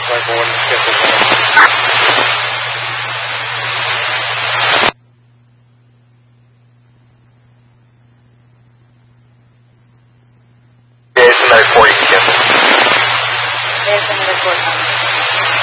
like one scheduled. Yeah, it's another 40 cancel. There's another 4 coming.